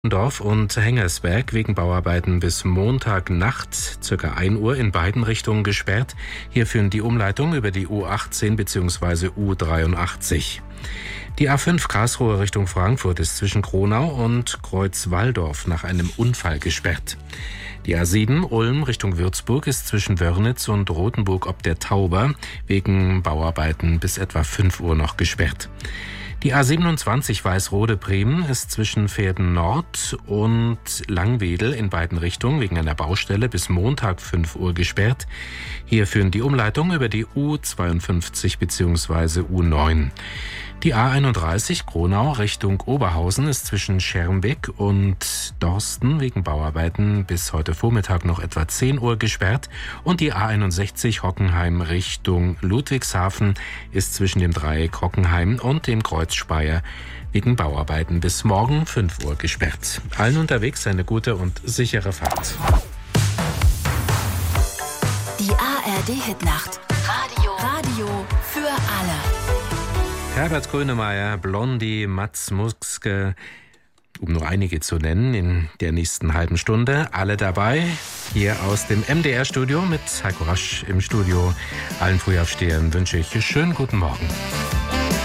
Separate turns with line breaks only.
Dorf und Hengersberg wegen Bauarbeiten bis Montagnacht ca. 1 Uhr in beiden Richtungen gesperrt. Hier führen die Umleitungen über die U18 bzw. U83. Die A5 Karlsruhe Richtung Frankfurt ist zwischen Kronau und Kreuzwaldorf nach einem Unfall gesperrt. Die A7 Ulm Richtung Würzburg ist zwischen Wörnitz und Rothenburg ob der Tauber wegen Bauarbeiten bis etwa 5 Uhr noch gesperrt. Die A27 Weißrode-Bremen ist zwischen Verden Nord und Langwedel in beiden Richtungen wegen einer Baustelle bis Montag 5 Uhr gesperrt. Hier führen die Umleitungen über die U52 bzw. U9. Die A31 Kronau Richtung Oberhausen ist zwischen Schermbeck und Dorsten wegen Bauarbeiten bis heute Vormittag noch etwa 10 Uhr gesperrt. Und die A61 Hockenheim Richtung Ludwigshafen ist zwischen dem Dreieck Hockenheim und dem Kreuz Speyer wegen Bauarbeiten bis morgen 5 Uhr gesperrt. Allen unterwegs eine gute und sichere Fahrt.
Die ARD-Hitnacht. Radio für alle.
Herbert Grönemeyer, Blondie, Mats Mutzke, um nur einige zu nennen, in der nächsten halben Stunde. Alle dabei, hier aus dem MDR-Studio mit Heiko Rasch im Studio. Allen Frühaufstehern wünsche ich schönen guten Morgen.